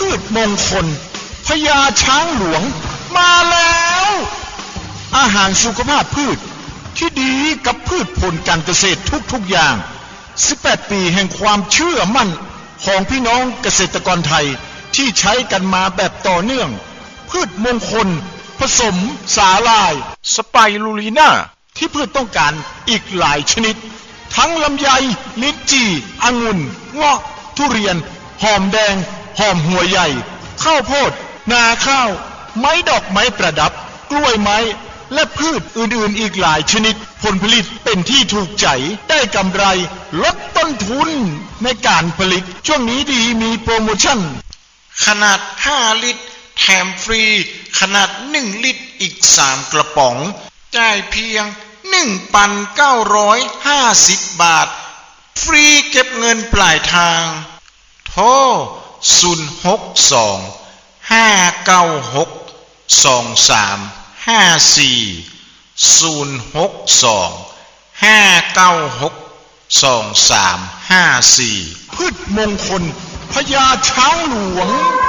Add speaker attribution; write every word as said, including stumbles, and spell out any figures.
Speaker 1: พืชมงคลพญาช้างหลวงมาแล้วอาหารสุขภาพพืชที่ดีกับพืชผลการเกษตรทุกๆอย่างสิบแปดปีแห่งความเชื่อมั่นของพี่น้องเกษตรกรไทยที่ใช้กันมาแบบต่อเนื่องพืชมงคลผสมสาลายสไปรูลิน่าที่พืชต้องการอีกหลายชนิดทั้งลำไยลิ้นจี่องุ่นเงาะทุเรียนหอมแดงหอมหัวใหญ่ข้าวโพดนาข้าวไม้ดอกไม้ประดับกล้วยไม้และพืชอื่นๆอีกหลายชนิดผลผลิตเป็นที่ถูกใจได้กำไรลดต้นทุนในการผลิตช่วงนี้ดีมีโปรโมชั่นขนาดห้าลิตรแถมฟรีขนาดหนึ่งลิตรอีกสามกระป๋องจ่ายเพียง หนึ่งพันเก้าร้อยห้าสิบ บาทฟรีเก็บเงินปลายทางโทรศูนย์ หก สอง ห้า เก้า หก สอง สาม ห้า สี่ ศูนย์ หก สอง ห้า เก้า หก สอง สาม ห้า สี่พืชมงคลพญาช้างหลวง